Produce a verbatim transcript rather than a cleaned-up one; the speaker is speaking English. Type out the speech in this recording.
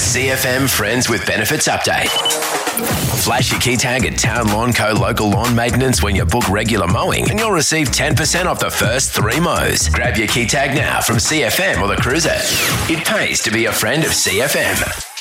C F M Friends with Benefits update. Flash your key tag at Town Lawn Co. Local Lawn Maintenance when you book regular mowing and you'll receive ten percent off the first three mows. Grab your key tag now from C F M or the Cruiser. It pays to be a friend of C F M.